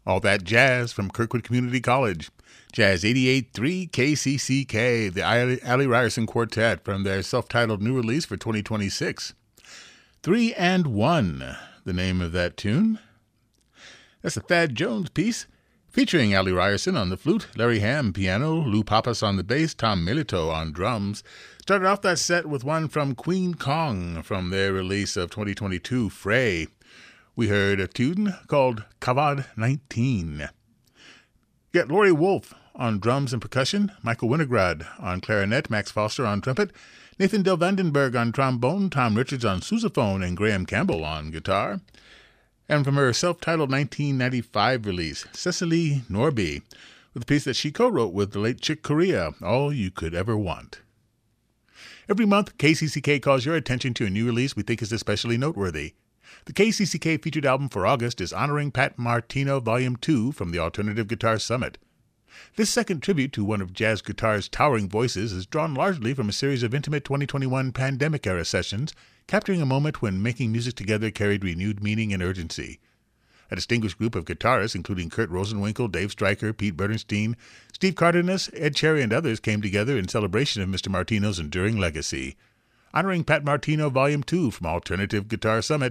All That Jazz from Kirkwood Community College. Jazz 88.3 KCCK, the Allie Ryerson Quartet from their self-titled new release for 2026. 3 and 1, the name of that tune. That's a Thad Jones piece featuring Allie Ryerson on the flute, Larry Hamm piano, Lou Pappas on the bass, Tom Milito on drums. Started off that set with one from Queen Kong from their release of 2022, Frey. We heard a tune called Kavod 19. Get Laurie Wolf on drums and percussion, Michael Winograd on clarinet, Max Foster on trumpet, Nathan Del Vandenberg on trombone, Tom Richards on sousaphone, and Graham Campbell on guitar. And from her self-titled 1995 release, Cecily Norby, with a piece that she co-wrote with the late Chick Corea, All You Could Ever Want. Every month, KCCK calls your attention to a new release we think is especially noteworthy. The KCCK featured album for August is Honoring Pat Martino Volume 2 from the Alternative Guitar Summit. This second tribute to one of jazz guitar's towering voices is drawn largely from a series of intimate 2021 pandemic-era sessions, capturing a moment when making music together carried renewed meaning and urgency. A distinguished group of guitarists, including Kurt Rosenwinkel, Dave Stryker, Pete Bernstein, Steve Cardenas, Ed Cherry, and others came together in celebration of Mr. Martino's enduring legacy. Honoring Pat Martino Volume 2 from Alternative Guitar Summit